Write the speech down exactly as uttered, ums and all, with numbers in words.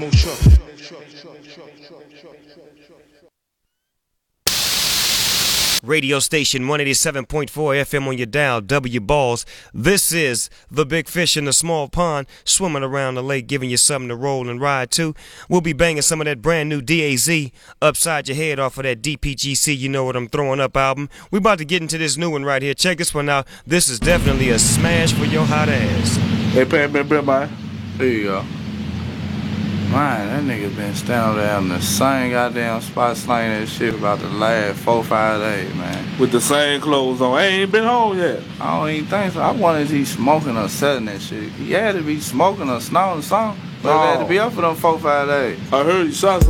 Radio station one eighty-seven point four F M on your dial, W Balls. This is the big fish in the small pond, swimming around the lake, giving you something to roll and ride to. We'll be banging some of that brand new D A Z upside your head off of that D P G C, You Know What I'm Throwing Up album. We about to get into this new one right here. Check this one out. This is definitely a smash for your hot ass. Hey, Pat, man, man, man. There you go. Man, that nigga been standing there in the same goddamn spot slanging that shit about the last four, five days, man. With the same clothes on. I ain't been home yet. I don't even think so. I wonder if he smoking or selling that shit. He had to be smoking or snorting something. But oh. He had to be up for them four, five days. I heard he shot